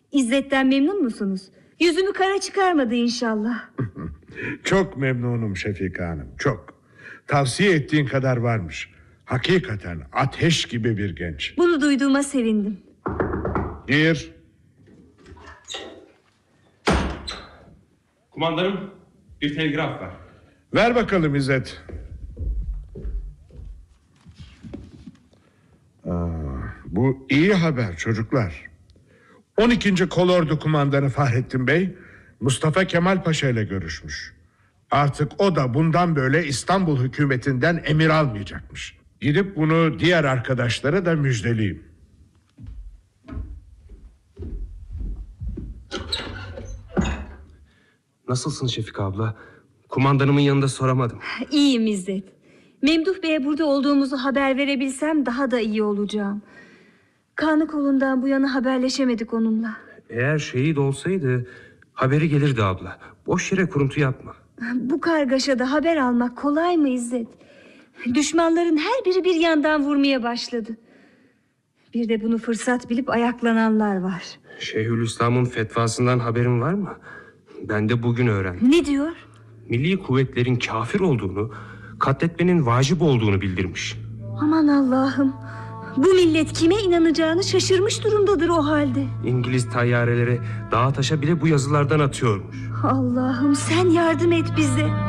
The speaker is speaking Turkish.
İzzet'ten memnun musunuz? Yüzümü kara çıkarmadı inşallah. Çok memnunum Şefika Hanım, çok. Tavsiye ettiğin kadar varmış. Hakikaten ateş gibi bir genç. Bunu duyduğuma sevindim. Gir. Kumandanım, bir telgraf var. Ver bakalım İzzet. Bu iyi haber çocuklar. 12. Kolordu Kumandanı Fahrettin Bey Mustafa Kemal Paşa ile görüşmüş. Artık o da bundan böyle İstanbul hükümetinden emir almayacakmış. Gidip bunu diğer arkadaşlara da müjdeleyeyim. Nasılsın Şefika abla? Kumandanımın yanında soramadım. İyiyim İzzet. Memduh Bey'e burada olduğumuzu haber verebilsem daha da iyi olacağım. Kanı kolundan bu yana haberleşemedik onunla. Eğer şehit olsaydı haberi gelirdi abla. Boş yere kuruntu yapma. Bu kargaşada haber almak kolay mı İzzet? Düşmanların her biri bir yandan vurmaya başladı. Bir de bunu fırsat bilip ayaklananlar var. Şeyhülislam'ın fetvasından haberin var mı? Ben de bugün öğrendim. Ne diyor? Milli kuvvetlerin kafir olduğunu, katletmenin vacip olduğunu bildirmiş. Aman Allah'ım. Bu millet kime inanacağını şaşırmış durumdadır o halde. İngiliz tayyarelere, dağa taşa bile bu yazılardan atıyormuş. Allah'ım sen yardım et bize.